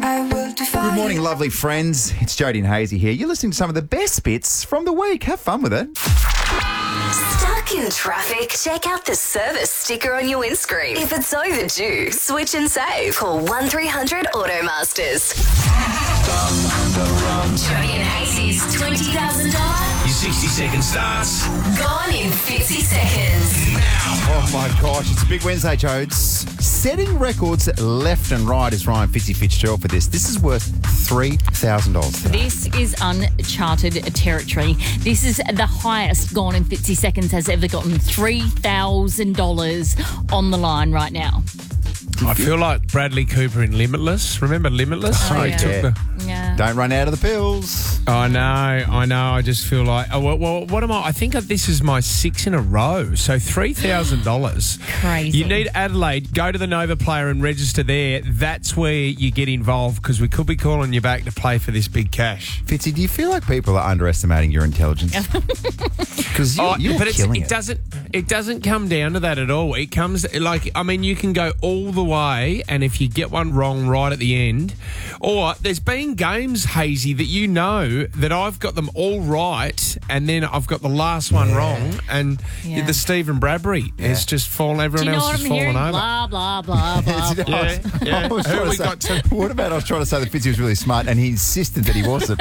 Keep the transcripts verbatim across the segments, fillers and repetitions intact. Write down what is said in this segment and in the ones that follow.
Good morning, lovely friends. It's Jody and Hazy here. You're listening to some of the best bits from the week. Have fun with it. Stuck in traffic? Check out the service sticker on your windscreen. If it's overdue, switch and save. Call one three hundred Automasters. Jody and Hazy's twenty thousand dollars. Your sixty second starts Gone in fifty seconds. now. Oh, my gosh. It's a big Wednesday, Jodes. Setting records left and right is Ryan Fitzy Fitzgerald for this. This is worth three thousand dollars. This is uncharted territory. This is the highest Gone in fifty seconds has ever gotten. three thousand dollars on the line right now. I feel like Bradley Cooper in Limitless. Remember Limitless? Oh, He yeah. took the. Yeah. Don't run out of the pills. I know, I know. I just feel like, oh, well, well, what am I? I think this is my six in a row. So three thousand dollars. Crazy. You need Adelaide. Go to the Nova Player and register there. That's where you get involved because we could be calling you back to play for this big cash. Fitzy, do you feel like people are underestimating your intelligence? Because you, Oh, you're but it's, killing it it. doesn't. It doesn't come down to that at all. It comes like I mean, you can go all the way, and if you get one wrong right at the end, or there's been games, Hazy, that you know that I've got them all right, and then I've got the last one wrong, and Yeah. the Stephen Bradbury has just fallen. Do Everyone you know else what has I'm fallen hearing? over. Blah, blah, blah, blah, You know, blah. I was- Yeah, yeah. I was Who trying to we say- got to- What about I was trying to say that Fitzy was really smart and he insisted that he wasn't?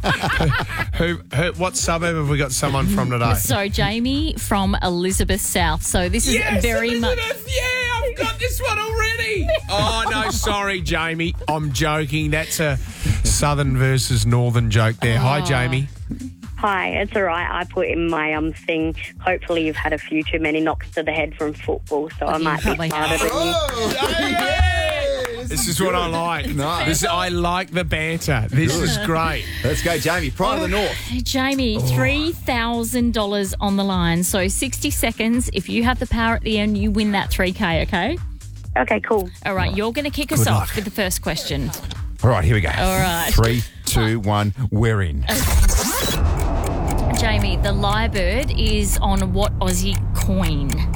Who, who? What suburb have we got someone from today? So, Jamie from Elizabeth South. So, this is Yes, very much. Elizabeth, yeah, I've got this one already. Oh, no, sorry, Jamie. I'm joking. That's a southern versus northern joke there. Hi, Oh. Jamie. Hi, it's all right. I put in my um thing. Hopefully, you've had a few too many knocks to the head from football, so I You might be probably smarter have. than you. This is what I like. Nice. This, I like the banter. This is great. Let's go, Jamie. Pride of the North. Jamie, three thousand dollars on the line. So, sixty seconds. If you have the power at the end, you win that three K, okay? Okay, cool. All right, you're going to kick us Good off luck. with the first question. All right, here we go. All right. Three, two, one. We're in. Jamie, the Lyrebird is on what Aussie coin?